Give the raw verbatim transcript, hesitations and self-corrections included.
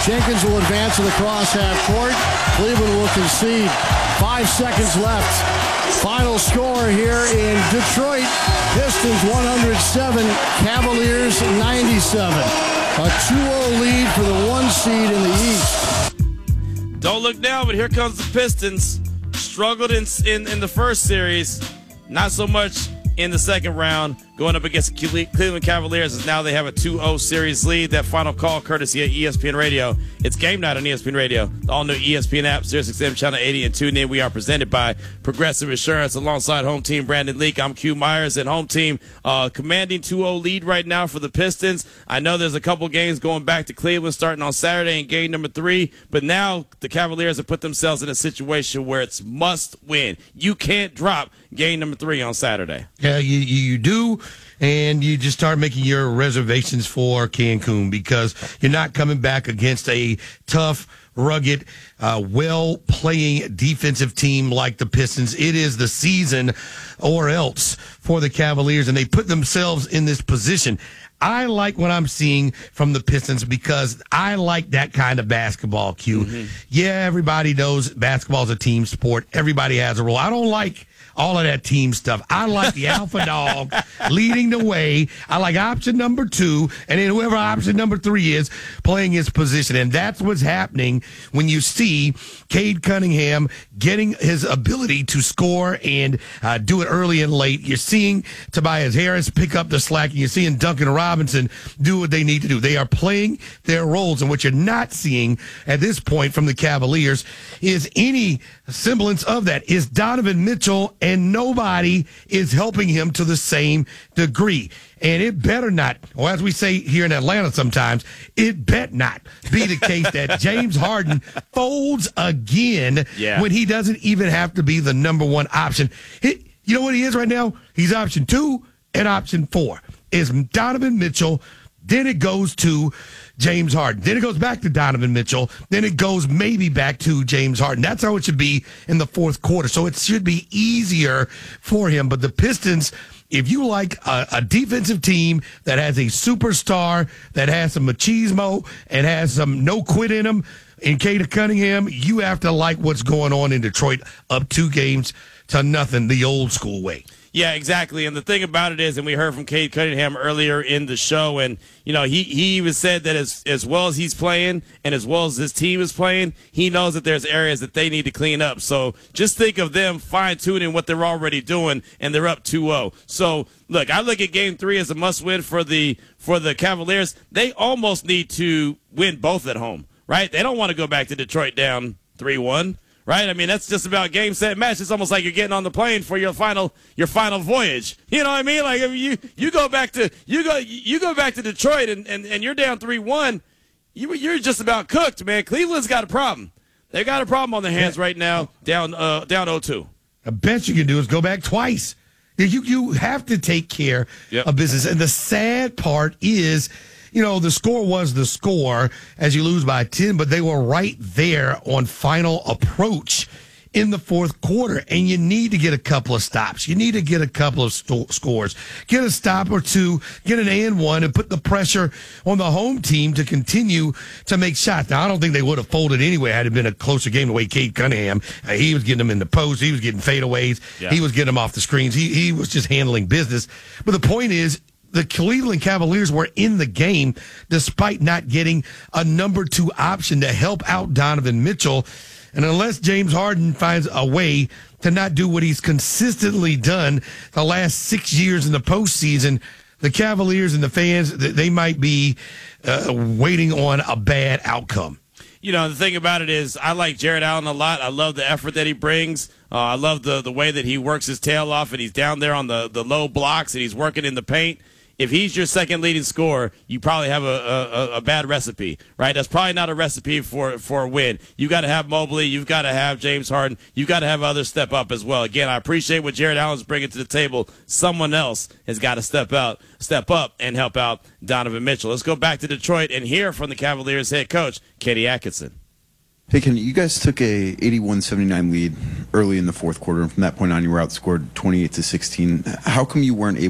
Jenkins will advance to the cross half court. Cleveland will concede. Five seconds left. Final score here in Detroit. Pistons one hundred seven, Cavaliers ninety-seven. A two oh lead for the one seed in the East. Don't look now, but here comes the Pistons. Struggled in, in, in the first series. Not so much in the second round, going up against the Cleveland Cavaliers, as now they have a two oh series lead. That final call courtesy of E S P N Radio. It's game night on E S P N Radio. The all-new E S P N app, Sirius X M Channel eighty, and tune in. We are presented by Progressive Insurance alongside home team Brandon Leak. I'm Q Myers, and home team uh, commanding two oh lead right now for the Pistons. I know there's a couple games going back to Cleveland starting on Saturday in game number three, but now the Cavaliers have put themselves in a situation where it's must win. You can't drop game number three on Saturday. Yeah, you, you do. And you just start making your reservations for Cancun because you're not coming back against a tough, rugged, uh, well-playing defensive team like the Pistons. It is the season or else for the Cavaliers, and they put themselves in this position. I like what I'm seeing from the Pistons because I like that kind of basketball, Q. Mm-hmm. Yeah, everybody knows basketball is a team sport. Everybody has a role. I don't like all of that team stuff. I like the alpha dog leading the way. I like option number two, and then whoever option number three is playing his position. And that's what's happening when you see Cade Cunningham getting his ability to score and uh, do it early and late. You're seeing Tobias Harris pick up the slack, and you're seeing Duncan Robinson do what they need to do. They are playing their roles, and what you're not seeing at this point from the Cavaliers is any semblance of that. Is Donovan Mitchell, and nobody is helping him to the same degree. And it better not, or as we say here in Atlanta sometimes, it bet not be the case that James Harden folds again yeah. when he doesn't even have to be the number one option. He, you know what he is right now? He's option two and option four. Is Donovan Mitchell. Then it goes to James Harden. Then it goes back to Donovan Mitchell. Then it goes maybe back to James Harden. That's how it should be in the fourth quarter. So it should be easier for him. But the Pistons, if you like a, a defensive team that has a superstar, that has some machismo and has some no quit in them, in Cade Cunningham, you have to like what's going on in Detroit, up two games to nothing the old school way. Yeah, exactly. And the thing about it is, and we heard from Cade Cunningham earlier in the show, and, you know, he, he even said that as, as well as he's playing and as well as his team is playing, he knows that there's areas that they need to clean up. So just think of them fine-tuning what they're already doing, and they're up two oh. So, look, I look at game three as a must-win for the for the Cavaliers. They almost need to win both at home, right? They don't want to go back to Detroit down three one. Right? I mean, that's just about game, set, match. It's almost like you're getting on the plane for your final your final voyage. You know what I mean? Like, I mean, you you go back to you go you go back to Detroit and, and, and you're down three one. You you're just about cooked, man. Cleveland's got a problem. They got a problem on their hands right now, down uh down oh two. The best you can do is go back twice. You you have to take care yep. of business. And the sad part is, you know, the score was the score as you lose by ten, but they were right there on final approach in the fourth quarter. And you need to get a couple of stops. You need to get a couple of sto- scores. Get a stop or two, get an and one, and put the pressure on the home team to continue to make shots. Now, I don't think they would have folded anyway had it been a closer game the way Cade Cunningham. Uh, he was getting them in the post. He was getting fadeaways. Yeah. He was getting them off the screens. He, he was just handling business. But the point is, the Cleveland Cavaliers were in the game despite not getting a number two option to help out Donovan Mitchell. And unless James Harden finds a way to not do what he's consistently done the last six years in the postseason, the Cavaliers and the fans, they might be uh, waiting on a bad outcome. You know, the thing about it is I like Jared Allen a lot. I love the effort that he brings. Uh, I love the, the way that he works his tail off, and he's down there on the, the low blocks, and he's working in the paint. If he's your second leading scorer, you probably have a, a, a bad recipe, right? That's probably not a recipe for, for a win. You've got to have Mobley. You've got to have James Harden. You've got to have others step up as well. Again, I appreciate what Jared Allen's bringing to the table. Someone else has got to step out, step up and help out Donovan Mitchell. Let's go back to Detroit and hear from the Cavaliers head coach, Kenny Atkinson. Hey, Ken, you guys took a eighty-one seventy-nine lead early in the fourth quarter, and from that point on, you were outscored twenty-eight to sixteen. How come you weren't able